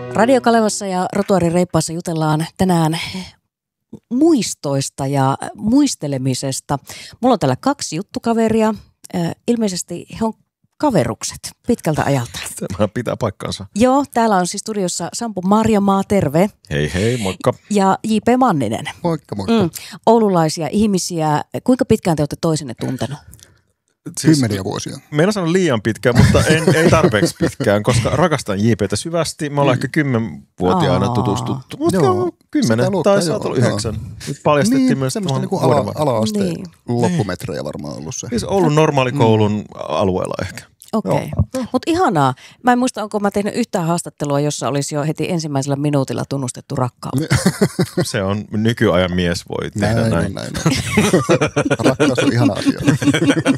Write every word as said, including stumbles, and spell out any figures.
Radio Kalevassa ja Rotuaarin Reippaassa jutellaan tänään muistoista ja muistelemisesta. Mulla on täällä kaksi juttukaveria. Ilmeisesti he on kaverukset pitkältä ajalta. Tämä pitää paikkansa. Joo, täällä on siis studiossa Sampo Marjamaa, terve. Hei hei, moikka. Ja J P Manninen. Moikka, moikka. Mm. Oululaisia ihmisiä. Kuinka pitkään te olette toisenne tuntenut? Siis, Kymmeniä vuosia. Meillä on liian pitkään, mutta en, ei tarpeeksi pitkään, koska rakastan J P:tä syvästi. Me ollaan mm. ehkä kymmenvuotiaana tutustuttu. Mutta joo, kymmenen tai sä oot ollut yhdeksän. Nyt paljastettiin niin, myös semmoista niinku ala, ala-asteen niin. loppumetrejä varmaan ollut se. Siis Oulun normaalikoulun mm. alueella ehkä. Okei, okay. Mutta ihanaa. Mä en muista, onko mä tehnyt yhtään haastattelua, jossa olisi jo heti ensimmäisellä minuutilla tunnustettu rakkaus. Se on nykyajan mies voi tehdä näin. näin. näin, näin. Rakkaus on ihana asia.